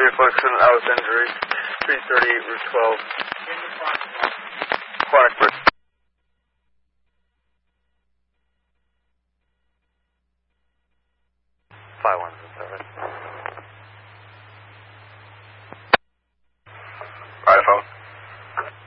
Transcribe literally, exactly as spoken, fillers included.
reflection out with injury. three thirty-eight, Route twelve. Quantic. five one seven.